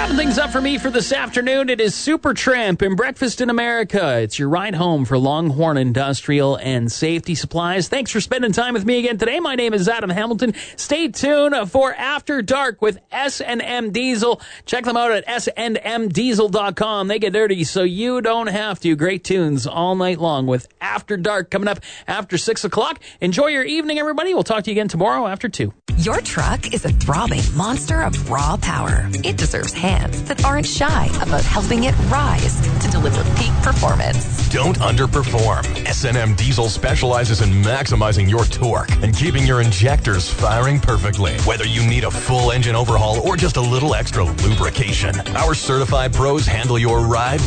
Wrapping things up for me for this afternoon, it is Supertramp and Breakfast in America. It's your ride home for Longhorn Industrial and Safety Supplies. Thanks for spending time with me again today. My name is Adam Hamilton. Stay tuned for After Dark with S&M Diesel. Check them out at snmdiesel.com. They get dirty so you don't have to. Great tunes all night long with After Dark coming up after 6 o'clock. Enjoy your evening, everybody. We'll talk to you again tomorrow after 2. Your truck is a throbbing monster of raw power. It deserves hands that aren't shy about helping it rise to deliver peak performance. Don't underperform. S&M Diesel specializes in maximizing your torque and keeping your injectors firing perfectly. Whether you need a full engine overhaul or just a little extra lubrication, our certified pros handle your ride